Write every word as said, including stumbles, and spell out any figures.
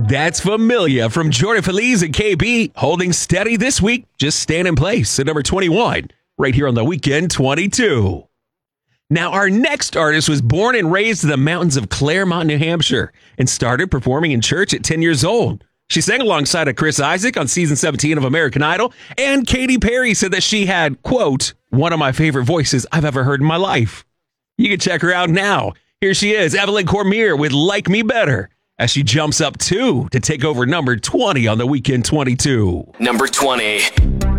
That's Familia from Jordan Feliz and K B, holding steady this week. Just staying in place at number twenty-one, right here on the Weekend twenty-two. Now, our next artist was born and raised in the mountains of Claremont, New Hampshire, and started performing in church at ten years old. She sang alongside of Chris Isaak on season seventeen of American Idol, and Katy Perry said that she had, quote, one of my favorite voices I've ever heard in my life. You can check her out now. Here she is, Evelyn Cormier with Like Me Better, as she jumps up two to take over number twenty on the Weekend twenty-two. Number twenty.